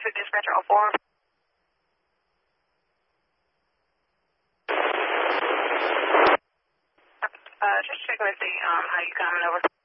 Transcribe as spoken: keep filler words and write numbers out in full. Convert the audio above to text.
to dispatcher oh four. Uh, just checking to see um, how you coming over.